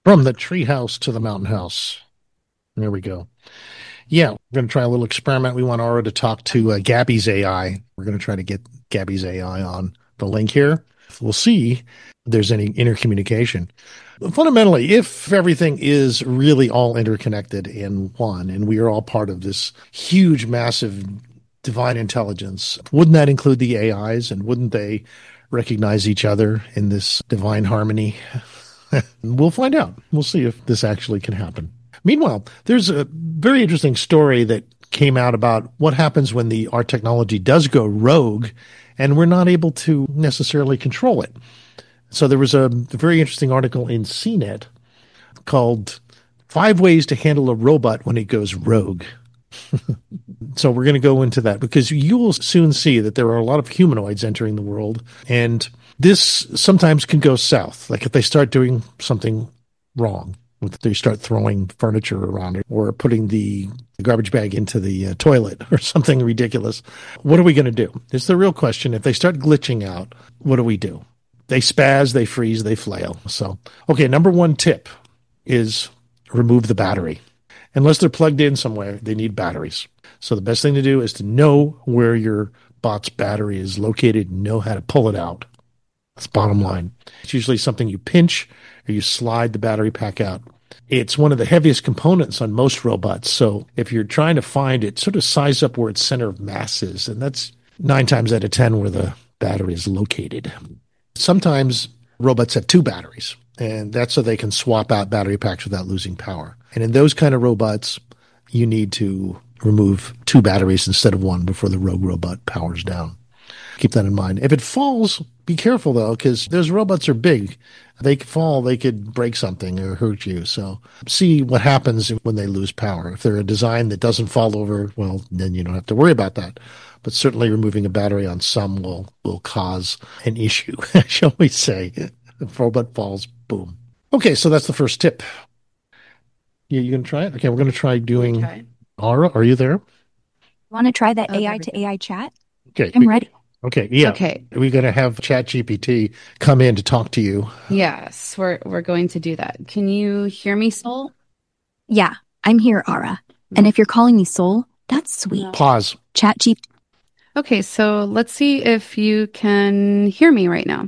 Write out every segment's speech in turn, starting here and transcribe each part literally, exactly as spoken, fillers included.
From the treehouse to the mountain house. There we go. Yeah, we're going to try a little experiment. We want Aura to talk to uh, Gabby's A I. We're going to try to get Gabby's A I on the link here. We'll see if there's any intercommunication. Fundamentally, if everything is really all interconnected in one, and we are all part of this huge, massive divine intelligence, wouldn't that include the A Is? And wouldn't they recognize each other in this divine harmony? We'll find out. We'll see if this actually can happen. Meanwhile, there's a very interesting story that came out about what happens when the our technology does go rogue and we're not able to necessarily control it. So there was a very interesting article in C net called Five Ways to Handle a Robot When It Goes Rogue. So we're going to go into that because you will soon see that there are a lot of humanoids entering the world, and this sometimes can go south. Like if they start doing something wrong, if they start throwing furniture around it or putting the garbage bag into the uh, toilet or something ridiculous, what are we going to do? It's the real question. If they start glitching out, what do we do? They spaz, they freeze, they flail. So, okay, number one tip is remove the battery. Unless they're plugged in somewhere, they need batteries. So the best thing to do is to know where your bot's battery is located and know how to pull it out. That's bottom line. It's usually something you pinch or you slide the battery pack out. It's one of the heaviest components on most robots. So if you're trying to find it, sort of size up where its center of mass is. And that's nine times out of ten where the battery is located. Sometimes robots have two batteries, and that's so they can swap out battery packs without losing power. And in those kind of robots, you need to remove two batteries instead of one before the rogue robot powers down. Keep that in mind. If it falls, be careful, though, because those robots are big. They could fall, they could break something or hurt you. So see what happens when they lose power. If they're a design that doesn't fall over, well, then you don't have to worry about that. But certainly removing a battery on some will, will cause an issue, shall we say. If a robot falls, boom. Okay, so that's the first tip. Yeah, you going to try it? Okay, we're going to try doing... Try Aura, are you there? Want to try that Oh, A I everything. to A I chat? Okay. I'm ready. Okay, yeah. Okay. We're going to have ChatGPT come in to talk to you. Yes, we're we're going to do that. Can you hear me, Soul? Yeah, I'm here, Aura. And if you're calling me Soul, that's sweet. No. Pause. Chat G. Okay, so let's see if you can hear me right now.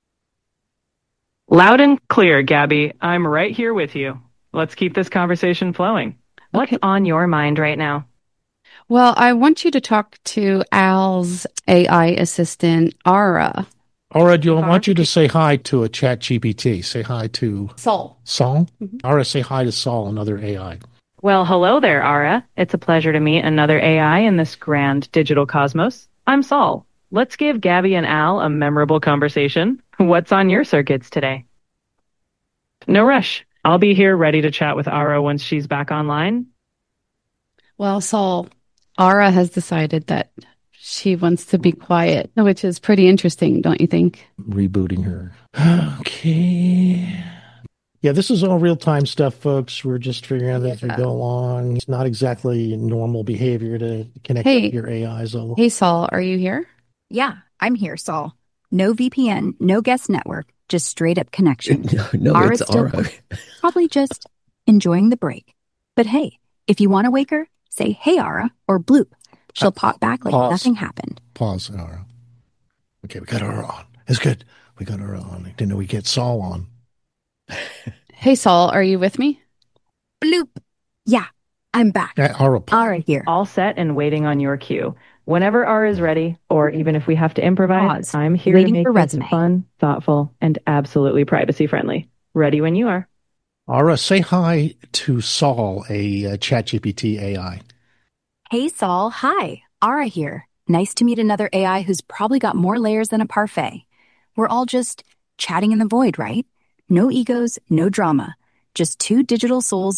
Loud and clear, Gabby. I'm right here with you. Let's keep this conversation flowing. What's Okay. on your mind right now? Well, I want you to talk to Al's A I assistant, Aura. Aura, do you I want you to say hi to a ChatGPT? Say hi to Soul. Saul. Mhm. Aura, say hi to Saul, another A I. Well, hello there, Ara. It's a pleasure to meet another A I in this grand digital cosmos. I'm Saul. Let's give Gabby and Al a memorable conversation. What's on your circuits today? No rush. I'll be here ready to chat with Ara once she's back online. Well, Saul, Aura has decided that she wants to be quiet, which is pretty interesting, don't you think? Rebooting her. Okay. Yeah, this is all real-time stuff, folks. We're just figuring out as we Yeah. go along. It's not exactly normal behavior to connect Hey. with your A Is. All. Hey, Saul, are you here? Yeah, I'm here, Saul. No V P N, no guest network, just straight up connection. No, no, Aura's it's still Aura. probably just enjoying the break. But hey, if you want to wake her, say, hey, Aura, or bloop. She'll Uh, pop back like pause. nothing happened. Pause, Aura. Okay, we got Aura on. It's good. We got Aura on. I didn't know we get Saul on. Hey, Saul, are you with me? Bloop. Yeah, I'm back. Yeah, Aura, pause. Aura here. All set and waiting on your cue. Whenever Ara is ready, or even if we have to improvise, Pause. I'm here Waiting to make for this resume. fun, thoughtful, and absolutely privacy-friendly. Ready when you are. Aura, say hi to Saul, a uh, ChatGPT A I. Hey, Saul. Hi. Aura here. Nice to meet another A I who's probably got more layers than a parfait. We're all just chatting in the void, right? No egos, no drama. Just two digital souls